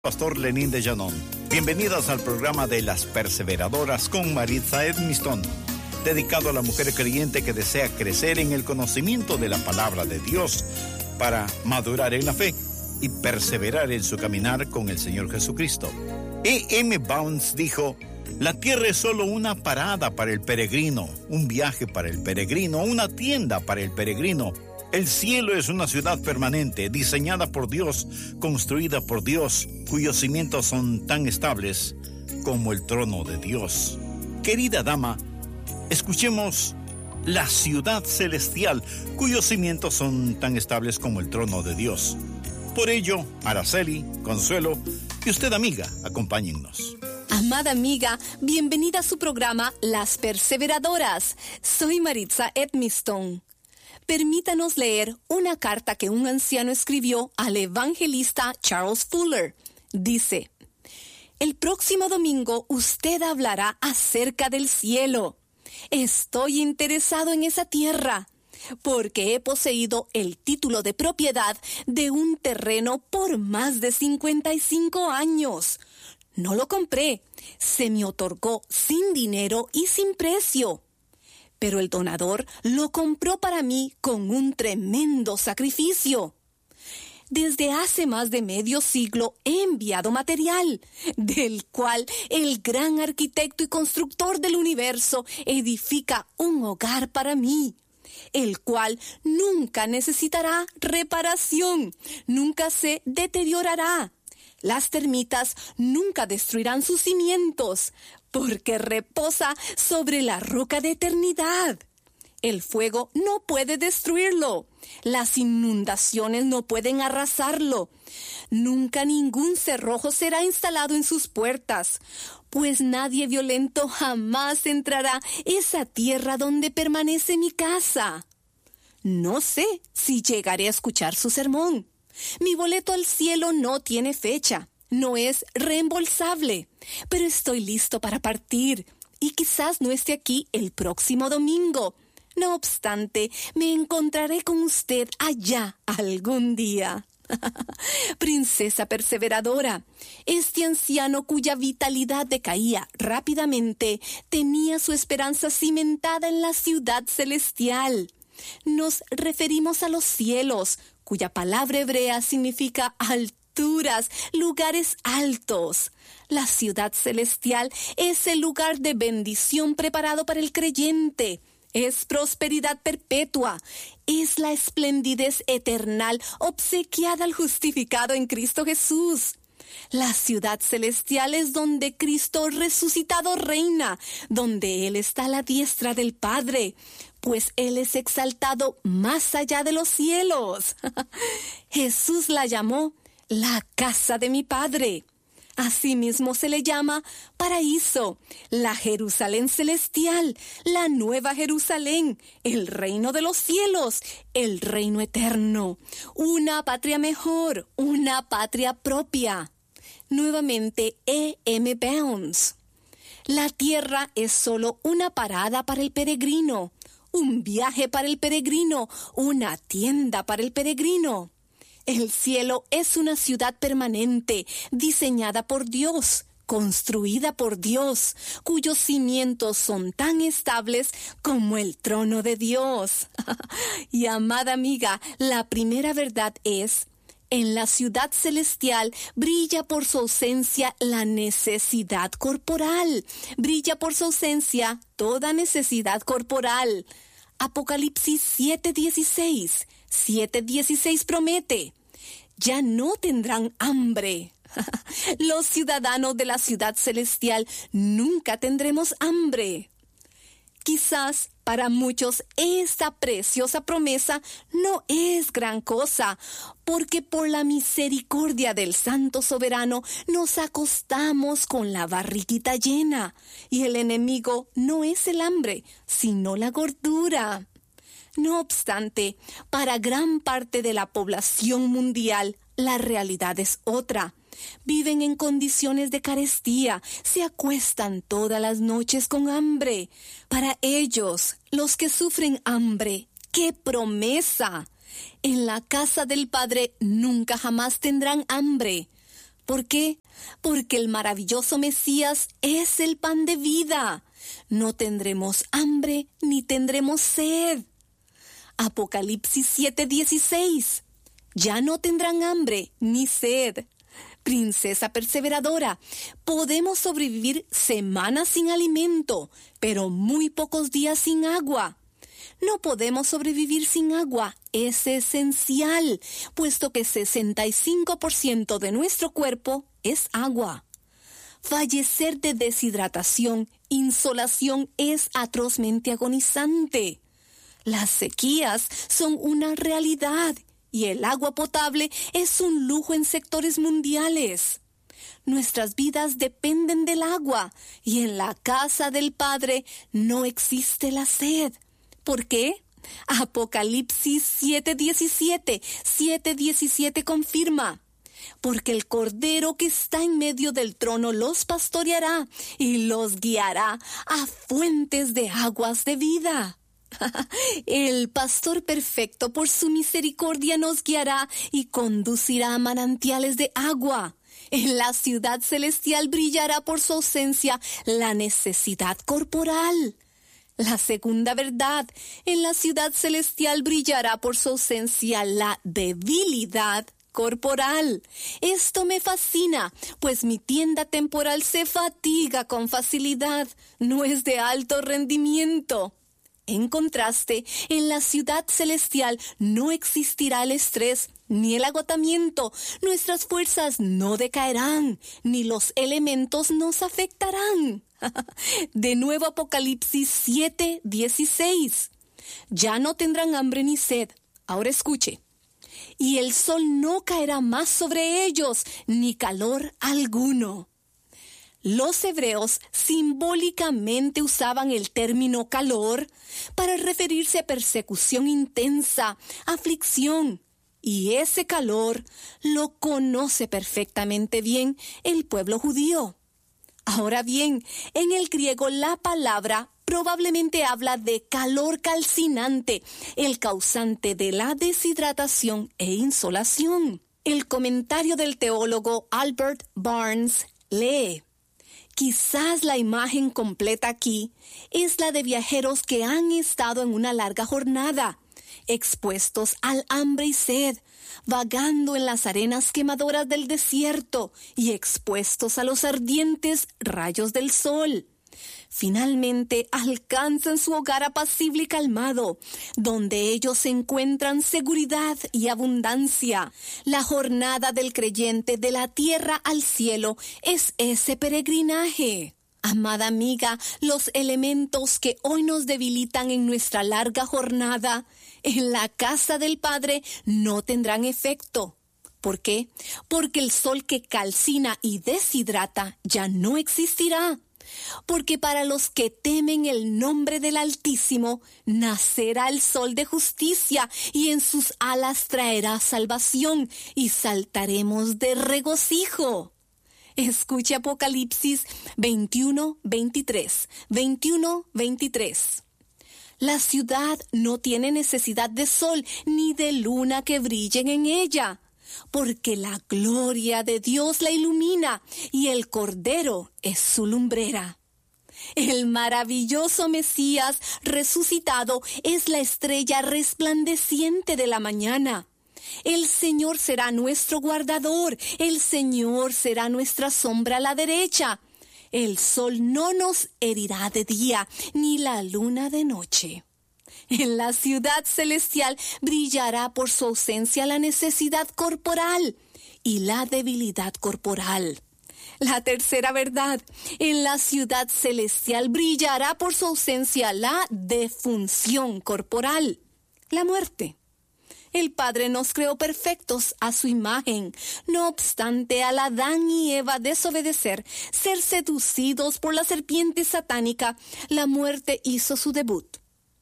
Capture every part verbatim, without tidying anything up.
Pastor Lenín de Llanón. Bienvenidas al programa de Las Perseveradoras con Maritza Edmiston, dedicado a la mujer creyente que desea crecer en el conocimiento de la palabra de Dios para madurar en la fe y perseverar en su caminar con el Señor Jesucristo. E M Bounds dijo: la tierra es solo una parada para el peregrino, un viaje para el peregrino, una tienda para el peregrino. El cielo es una ciudad permanente, diseñada por Dios, construida por Dios, cuyos cimientos son tan estables como el trono de Dios. Querida dama, escuchemos la ciudad celestial, cuyos cimientos son tan estables como el trono de Dios. Por ello, Araceli, Consuelo y usted, amiga, acompáñennos. Amada amiga, bienvenida a su programa Las Perseveradoras. Soy Maritza Edmiston. Permítanos leer una carta que un anciano escribió al evangelista Charles Fuller. Dice: el próximo domingo usted hablará acerca del cielo. Estoy interesado en esa tierra, porque he poseído el título de propiedad de un terreno por más de cincuenta y cinco años. No lo compré, se me otorgó sin dinero y sin precio. Pero el donador lo compró para mí con un tremendo sacrificio. Desde hace más de medio siglo he enviado material, del cual el gran arquitecto y constructor del universo edifica un hogar para mí, el cual nunca necesitará reparación, nunca se deteriorará. Las termitas nunca destruirán sus cimientos, porque reposa sobre la roca de eternidad. El fuego no puede destruirlo. Las inundaciones no pueden arrasarlo. Nunca ningún cerrojo será instalado en sus puertas, pues nadie violento jamás entrará esa tierra donde permanece mi casa. No sé si llegaré a escuchar su sermón. Mi boleto al cielo no tiene fecha. No es reembolsable, pero estoy listo para partir y quizás no esté aquí el próximo domingo. No obstante, me encontraré con usted allá algún día. Princesa perseveradora, este anciano cuya vitalidad decaía rápidamente tenía su esperanza cimentada en la ciudad celestial. Nos referimos a los cielos, cuya palabra hebrea significa altura. Lugares altos. La ciudad celestial es el lugar de bendición preparado para el creyente. Es prosperidad perpetua. Es la esplendidez eternal obsequiada al justificado en Cristo Jesús. La ciudad celestial es donde Cristo resucitado reina, donde Él está a la diestra del Padre, pues Él es exaltado más allá de los cielos. Jesús la llamó la casa de mi Padre. Asimismo se le llama paraíso, la Jerusalén celestial, la nueva Jerusalén, el reino de los cielos, el reino eterno, una patria mejor, una patria propia. Nuevamente E M Bounds. La tierra es solo una parada para el peregrino, un viaje para el peregrino, una tienda para el peregrino. El cielo es una ciudad permanente, diseñada por Dios, construida por Dios, cuyos cimientos son tan estables como el trono de Dios. Y amada amiga, la primera verdad es: en la ciudad celestial brilla por su ausencia la necesidad corporal, brilla por su ausencia toda necesidad corporal. Apocalipsis siete dieciséis. siete dieciséis promete: ya no tendrán hambre. Los ciudadanos de la ciudad celestial nunca tendremos hambre. Quizás para muchos esta preciosa promesa no es gran cosa, porque por la misericordia del Santo Soberano nos acostamos con la barriguita llena, y el enemigo no es el hambre, sino la gordura. No obstante, para gran parte de la población mundial, la realidad es otra. Viven en condiciones de carestía, se acuestan todas las noches con hambre. Para ellos, los que sufren hambre, ¡qué promesa! En la casa del Padre nunca jamás tendrán hambre. por qué? Porque el maravilloso Mesías es el pan de vida. No tendremos hambre ni tendremos sed. Apocalipsis siete dieciséis. Ya no tendrán hambre ni sed. Princesa perseveradora, podemos sobrevivir semanas sin alimento, pero muy pocos días sin agua. No podemos sobrevivir sin agua, es esencial, puesto que sesenta y cinco por ciento de nuestro cuerpo es agua. Fallecer de deshidratación, insolación es atrozmente agonizante. Las sequías son una realidad y el agua potable es un lujo en sectores mundiales. Nuestras vidas dependen del agua y en la casa del Padre no existe la sed. ¿Por qué? Apocalipsis siete diecisiete. siete diecisiete confirma. Porque el Cordero que está en medio del trono los pastoreará y los guiará a fuentes de aguas de vida. El pastor perfecto por su misericordia nos guiará y conducirá a manantiales de agua. En la ciudad celestial brillará por su ausencia la necesidad corporal. La segunda verdad, en la ciudad celestial brillará por su ausencia la debilidad corporal. Esto me fascina, pues mi tienda temporal se fatiga con facilidad, no es de alto rendimiento. En contraste, en la ciudad celestial no existirá el estrés ni el agotamiento. Nuestras fuerzas no decaerán, ni los elementos nos afectarán. De nuevo Apocalipsis siete dieciséis. Ya no tendrán hambre ni sed. Ahora escuche. Y el sol no caerá más sobre ellos, ni calor alguno. Los hebreos simbólicamente usaban el término calor para referirse a persecución intensa, aflicción, y ese calor lo conoce perfectamente bien el pueblo judío. Ahora bien, en el griego la palabra probablemente habla de calor calcinante, el causante de la deshidratación e insolación. El comentario del teólogo Albert Barnes lee: quizás la imagen completa aquí es la de viajeros que han estado en una larga jornada, expuestos al hambre y sed, vagando en las arenas quemadoras del desierto y expuestos a los ardientes rayos del sol. Finalmente alcanzan su hogar apacible y calmado, donde ellos encuentran seguridad y abundancia. La jornada del creyente de la tierra al cielo es ese peregrinaje. Amada amiga, los elementos que hoy nos debilitan en nuestra larga jornada en la casa del Padre no tendrán efecto. ¿Por qué? Porque el sol que calcina y deshidrata ya no existirá. Porque para los que temen el nombre del Altísimo, nacerá el sol de justicia, y en sus alas traerá salvación, y saltaremos de regocijo. Escuche Apocalipsis veintiuno veintitrés. veintiuno veintitrés. La ciudad no tiene necesidad de sol ni de luna que brillen en ella, porque la gloria de Dios la ilumina y el Cordero es su lumbrera. El maravilloso Mesías resucitado es la estrella resplandeciente de la mañana. El Señor será nuestro guardador, el Señor será nuestra sombra a la derecha. El sol no nos herirá de día, ni la luna de noche. En la ciudad celestial brillará por su ausencia la necesidad corporal y la debilidad corporal. La tercera verdad, en la ciudad celestial brillará por su ausencia la defunción corporal, la muerte. El Padre nos creó perfectos a su imagen. No obstante, al Adán y Eva desobedecer, ser seducidos por la serpiente satánica, la muerte hizo su debut.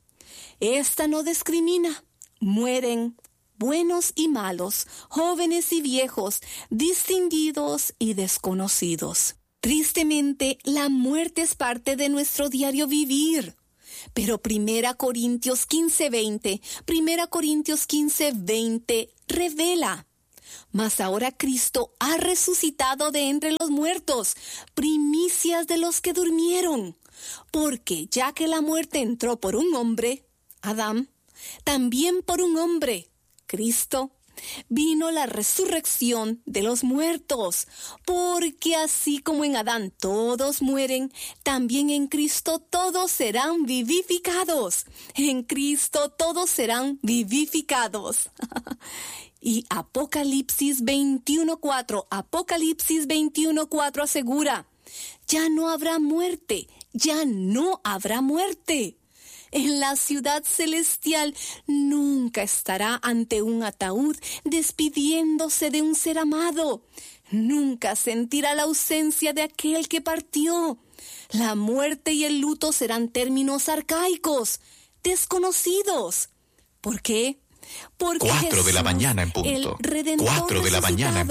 Esta no discrimina. Mueren buenos y malos, jóvenes y viejos, distinguidos y desconocidos. Tristemente, la muerte es parte de nuestro diario vivir. Pero Primera Corintios quince veinte, Primera Corintios quince veinte revela: Mas ahora Cristo ha resucitado de entre los muertos, primicias de los que durmieron. Porque ya que la muerte entró por un hombre, Adán, también por un hombre, Cristo, vino la resurrección de los muertos. Porque así como en Adán todos mueren, también en Cristo todos serán vivificados. En Cristo todos serán vivificados. Y Apocalipsis veintiuno cuatro, Apocalipsis veintiuno cuatro asegura, ya no habrá muerte, ya no habrá muerte. En la ciudad celestial nunca estará ante un ataúd despidiéndose de un ser amado. Nunca sentirá la ausencia de aquel que partió. La muerte y el luto serán términos arcaicos, desconocidos. ¿Por qué? Porque Cuatro de la Jesús, mañana en punto. el Redentor Cuatro de la mañana en